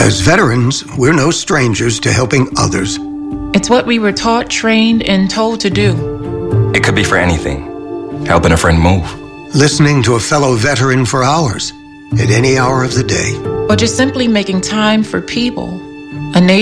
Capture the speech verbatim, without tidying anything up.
As veterans, we're no strangers to helping others. It's what we were taught, trained, and told to do. It could be for anything. Helping a friend move. Listening to a fellow veteran for hours, at any hour of the day. Or just simply making time for people. A neighbor.